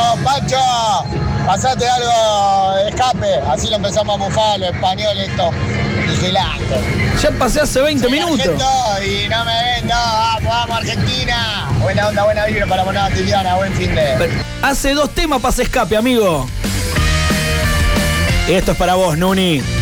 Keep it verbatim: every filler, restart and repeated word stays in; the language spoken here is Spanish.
Pancho, pasate algo de escape. Así lo empezamos a bufar, los españoles, esto. Vigilante. Ya pasé hace veinte Soy minutos. argento y no me vendo. Vamos, vamos, Argentina. Buena onda, buena vibra para Monada Tiliana. Buen fin de. Pero hace dos temas para ese escape, amigo. Esto es para vos, Nuni.